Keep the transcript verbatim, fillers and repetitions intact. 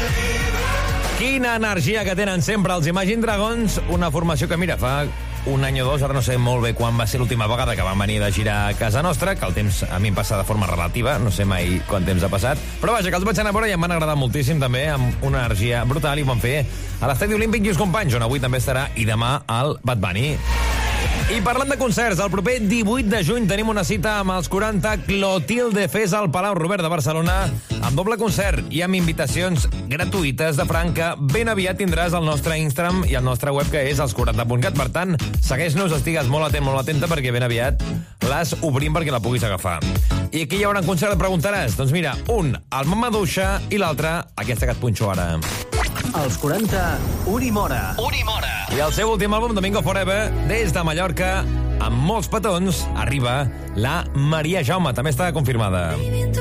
Quina energia que tenen sempre els Imagine Dragons, una formació que, mira, fa un any o dos, ara no sé molt bé quan va ser l'última vegada que van venir de girar a casa nostra, que el temps a mi em passa de forma relativa, no sé mai quant temps ha passat, però vaja, que els vaig anar a veure i em van agradar moltíssim també, amb una energia brutal, i ho van fer a l'Estadi Olímpic Lluís Companys, on avui també estarà, i demà al Bad Bunny. I parlant de concerts, el proper divuit de juny tenim una cita amb els quaranta Clotilde Fes al Palau Robert de Barcelona, amb doble concert i amb invitacions gratuïtes de franc que ben aviat tindràs al nostre Instagram i al nostre web, que és els quaranta punt cat. Per tant, segueix-nos, estigues molt atent, molt atenta, perquè ben aviat les obrim perquè la puguis agafar. I aquí hi haurà un concert, et preguntaràs? Doncs mira, un, el Mama Duixa, i l'altre, aquesta que et punxo ara. Els quaranta, Unimora. Unimora. I el seu últim àlbum, Domingo Forever, des de Mallorca, amb molts petons, arriba la Maria Jaume, també està confirmada.